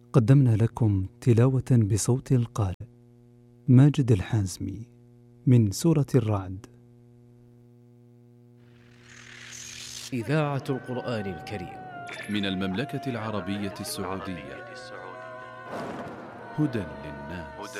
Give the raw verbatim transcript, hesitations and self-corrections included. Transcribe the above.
قدمنا لكم تلاوة بصوت القارئ ماجد الحازمي من سورة الرعد. إذاعة القرآن الكريم من المملكة العربية السعودية. هدى للناس.